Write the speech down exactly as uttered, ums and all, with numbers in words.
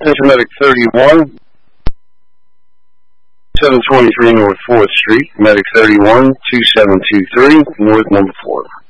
Attention Medic thirty-one, seven twenty-three North fourth Street. Medic thirty-one, two seven two three, North number four.